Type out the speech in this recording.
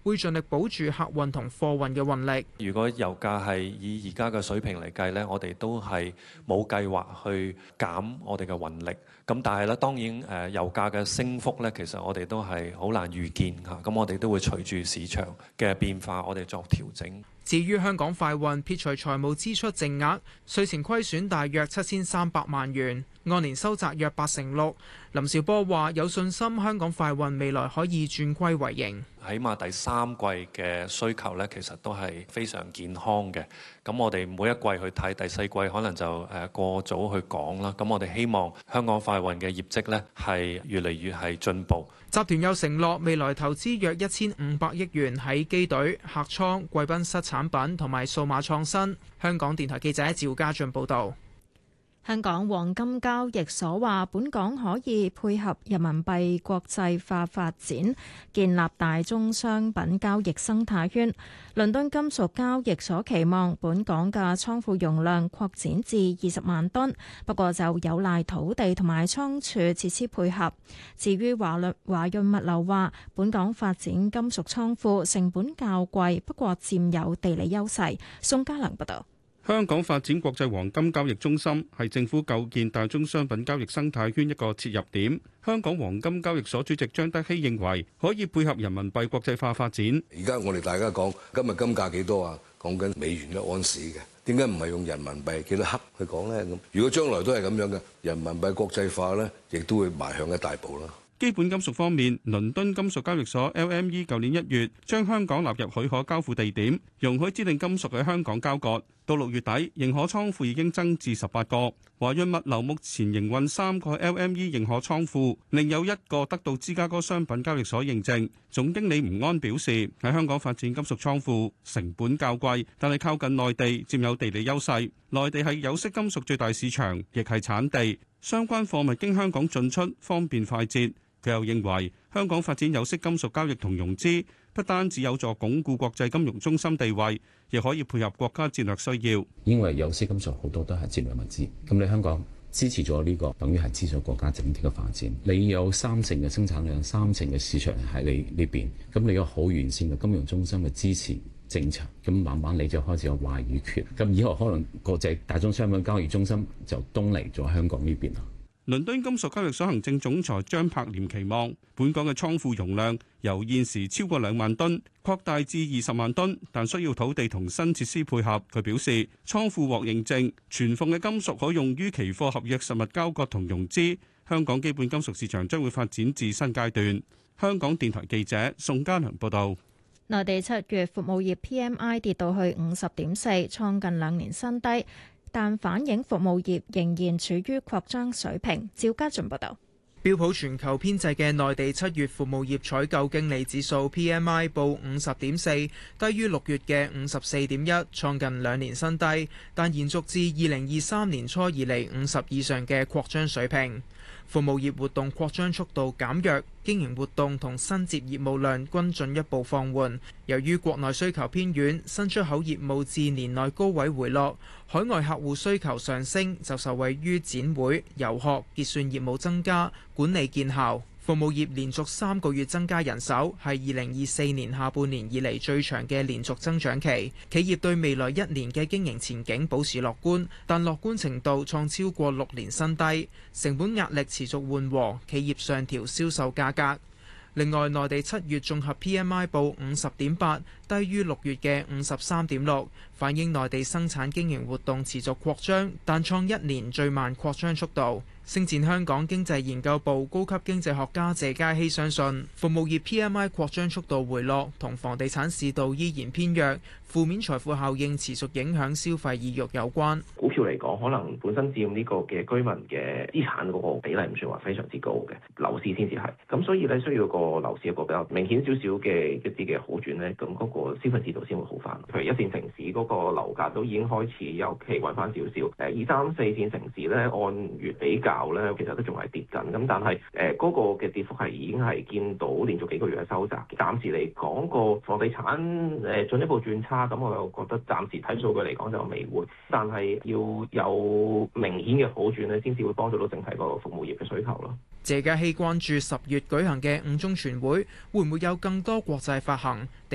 會盡力保住客運同貨運嘅運力。 如果油價係以而家嘅水平嚟計呢，我哋都係冇計劃去減我哋嘅運力。咁但係咧，當然油價嘅升幅咧，其實我哋都係好難預見嚇。咁我哋都會隨住市場嘅變化，我哋作調整。 至於香港快運撇除財務支出淨額，稅前虧損大約7300萬元，按年收窄約6%。林兆波話：有信心香港快運未來可以轉虧為盈。 起碼第三季嘅需求咧，其實都係非常健康嘅。咁我哋每一季去睇，第四季可能就過早去講啦。咁我哋希望香港快運嘅業績咧係越嚟越係進步。 集團又承諾未來投資約1500億元喺機隊、客艙、貴賓室產品同埋數碼創新。香港電台記者趙家俊報導。 香港黃金交易所話，本港可以配合人民幣國際化發展，建立大宗商品交易生態圈。倫敦金屬交易所期望本港嘅倉庫容量擴展至20萬噸，不過就有賴土地同埋倉儲設施配合。至於華潤物流話，本港發展金屬倉庫成本較貴，不過佔有地理優勢。宋家良報道。 香港發展國際黃金交易中心係政府構建大宗商品交易生態圈一個切入點。香港黃金交易所主席張德熙認為，可以配合人民幣國際化發展。 而家我哋大家講今日金價幾多啊？講緊美元一盎司嘅，點解唔係用人民幣幾多克去講呢？咁如果將來都係咁樣嘅，人民幣國際化呢，亦都會邁向一大步啦。 基本金屬方面，倫敦金屬交易所 LME 舊年1月將香港納入許可交付地點，容許指定金屬喺香港交割。到6月底，認可倉庫已經增至18個。華潤物流目前營運3個 LME 認可倉庫，另有1個得到芝加哥商品交易所認證。總經理吳安表示，喺香港發展金屬倉庫成本較貴，但係靠近內地，佔有地理優勢。內地係有色金屬最大市場，亦係產地，相關貨物經香港進出方便快捷。佢又認為，香港發展有色金屬交易同融資，不單只有助鞏固國際金融中心地位，亦可以配合國家戰略需要。 因為有色金屬好多都係戰略物資，咁你香港支持咗呢個，等於係支持咗國家整體嘅發展。你有3成嘅生產量、3成嘅市場喺你呢邊，咁你有好完善嘅金融中心嘅支持政策，咁慢慢你就開始有話語權。咁以後可能國際大宗商品交易中心就東嚟咗香港呢邊啦。 倫敦金屬交易所行政總裁張柏廉期望本港嘅倉庫容量由現時超過2萬噸擴大至20萬噸，但需要土地同新設施配合。佢表示，倉庫獲認證，存放嘅金屬可用於期貨合約實物交割同融資。香港基本金屬市場將會發展至新階段。香港電台記者宋家良報道。 內地7月服務業 PMI 跌到去50.4，創近2年新低。但反映服務業仍然處於擴張水平。趙家俊報道， 標普全球編製嘅內地7月服務業採購經理指數 PMI 報50.4，低於6月嘅54.1，創近2年新低，但延續至2023年初以嚟50以上嘅擴張水平。服務業活動擴張速度減弱，經營活動同新接業務量均進一步放緩。由於國內需求偏軟，新出口業務自年內高位回落，海外客戶需求上升，就受惠於展會、遊學、結算業務增加，管理見效。服務業連續3個月增加人手，係2024年下半年以嚟最長嘅連續增長期。企業對未來1年嘅經營前景保持樂觀，但樂觀程度創超過6年新低。成本壓力持續緩和，企業上調銷售價格。另外，內地7月綜合 PMI 報50.8，低於6月嘅53.6，反映內地生產經營活動持續擴張，但創1年最慢擴張速度。星展香港經濟研究部高級經濟學家謝嘉熙相信，服務業 PMI 擴張速度回落同房地產市道依然偏弱，負面財富效應持續影響消費意欲有關。 股票嚟講，可能本身佔呢個嘅居民嘅資產嗰個比例唔算話非常之高嘅，樓市先至係。咁所以咧，需要個樓市一個比較明顯少少嘅一啲嘅好轉咧，咁嗰個消費指導先會好翻。譬如一線城市嗰個樓價都已經開始有企穩翻少少，2、3、4線城市咧按月比較咧，其實都仲係跌緊。咁但係嗰個嘅跌幅係已經係見到連續幾個月嘅收窄。暫時嚟講，個房地產進一步轉差，咁我又覺得暫時睇數據嚟講就未會，但係要有明顯嘅好轉咧，先至會幫助到整體個服務業嘅需求咯。 謝嘉熙關注10月舉行嘅5中全會會唔會有更多國債發行。